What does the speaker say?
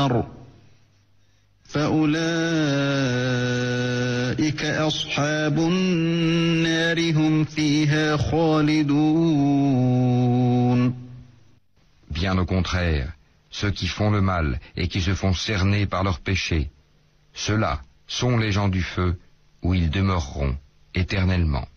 النار فأولئك أصحاب النار هم فيها خالدون. Bien au contraire, ceux qui font le mal et qui se font cerner par leurs péchés, ceux-là sont les gens du feu où ils demeureront éternellement.